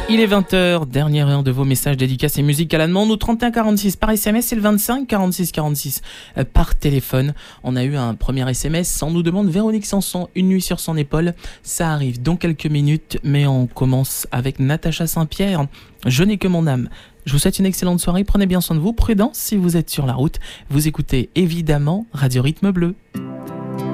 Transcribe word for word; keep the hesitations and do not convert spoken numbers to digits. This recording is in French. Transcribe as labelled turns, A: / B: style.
A: Il est vingt heures, dernière heure de vos messages dédicaces et musique à la demande au trente et un quarante-six par S M S et le vingt-cinq quarante-six quarante-six par téléphone. On a eu un premier S M S, on nous demande Véronique Sanson, Une nuit sur son épaule. Ça arrive dans quelques minutes, mais on commence avec Natacha Saint-Pierre. Je n'ai que mon âme. Je vous souhaite une excellente soirée, prenez bien soin de vous, prudence si vous êtes sur la route. Vous écoutez évidemment Radio Rythme Bleu.